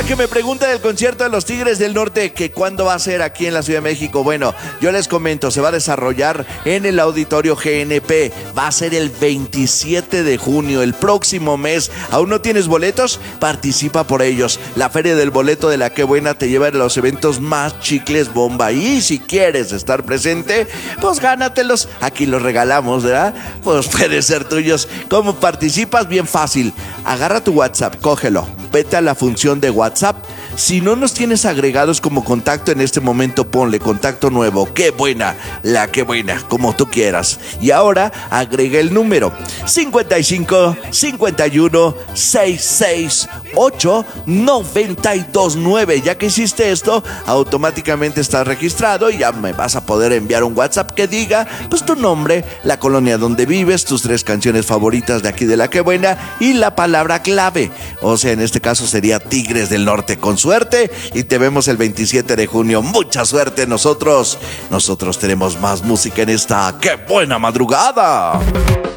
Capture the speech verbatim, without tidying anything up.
que me pregunta del concierto de los Tigres del Norte, que cuándo va a ser aquí en la Ciudad de México. Bueno, yo les comento, se va a desarrollar en el Auditorio G N P. Va a ser el veintisiete de junio, el próximo mes. ¿Aún no tienes boletos? Participa por ellos. La Feria del Boleto de la Qué Buena te lleva a los eventos más chicles bomba. Y si quieres estar presente, pues gánatelos. Aquí los regalamos, ¿verdad? Pues pueden ser tuyos. ¿Cómo participas? Bien fácil. Agarra tu WhatsApp, cógelo. Vete a la función de WhatsApp. Si no nos tienes agregados como contacto en este momento, ponle contacto nuevo. Qué buena, la Qué Buena, como tú quieras. Y ahora agrega el número cincuenta y cinco, cincuenta y uno, sesenta y seis, ocho, noventa y dos, nueve. Ya que hiciste esto, automáticamente estás registrado y ya me vas a poder enviar un WhatsApp que diga pues tu nombre, la colonia donde vives, tus tres canciones favoritas de aquí de la Qué Buena y la palabra clave. O sea, en este caso sería Tigres del Norte. Con suerte y te vemos el veintisiete de junio. Mucha suerte. Nosotros, nosotros tenemos más música en esta Qué Buena Madrugada.